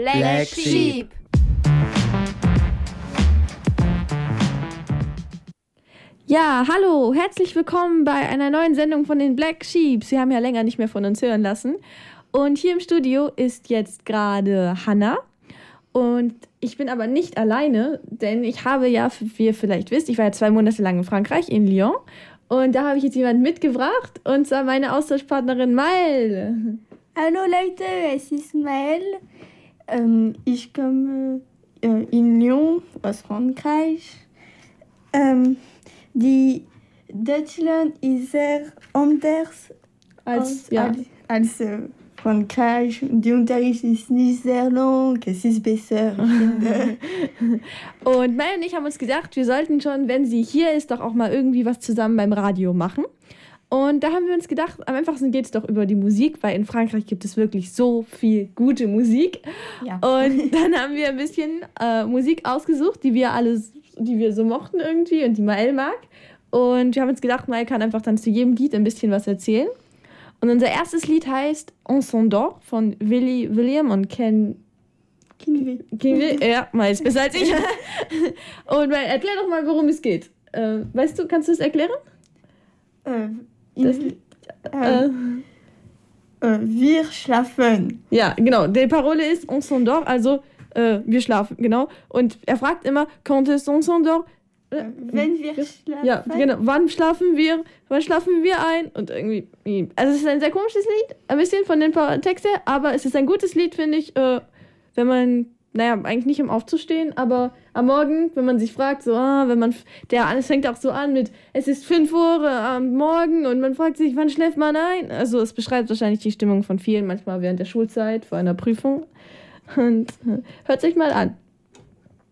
Black Sheep. Ja, hallo, herzlich willkommen bei einer neuen Sendung von den Black Sheep. Sie haben ja länger nicht mehr von uns hören lassen. Und hier im Studio ist jetzt gerade Hannah. Und ich bin aber nicht alleine, denn ich habe ja, wie ihr vielleicht wisst, ich war ja 2 Monate lang in Frankreich, in Lyon. Und da habe ich jetzt jemanden mitgebracht, und zwar meine Austauschpartnerin Maëlle. Hallo Leute, es ist Maëlle. Ich komme in Lyon aus Frankreich. Die Deutschland ist sehr anders als Frankreich. Der Unterricht ist nicht sehr lang, es ist besser. Und Maëlle und ich haben uns gedacht, wir sollten schon, wenn sie hier ist, doch auch mal irgendwie was zusammen beim Radio machen. Und da haben wir uns gedacht, am einfachsten geht es doch über die Musik, weil in Frankreich gibt es wirklich so viel gute Musik. Ja. Und dann haben wir ein bisschen Musik ausgesucht, die wir so mochten irgendwie und die Maëlle mag. Und wir haben uns gedacht, Maëlle kann einfach dann zu jedem Lied ein bisschen was erzählen. Und unser erstes Lied heißt On s'endort von William und Ken. Kinvey. Ja, Maëlle ist besser als ich. Und Maëlle, erklär doch mal, worum es geht. Weißt du, kannst du es erklären? Wir schlafen. Ja, genau. Die Parole ist On s'endort, also wir schlafen, genau. Und er fragt immer, quand est-ce on s'endort? Wenn wir schlafen. Ja, genau. Wann schlafen wir ein? Und irgendwie, also es ist ein sehr komisches Lied, ein bisschen von den paar Texten, aber es ist ein gutes Lied, finde ich, wenn man, eigentlich nicht um aufzustehen, aber am Morgen, wenn man sich fragt, es fängt auch so an mit, es ist 5 Uhr am Morgen und man fragt sich, wann schläft man ein? Also es beschreibt wahrscheinlich die Stimmung von vielen, manchmal während der Schulzeit, vor einer Prüfung. Und hört sich mal an.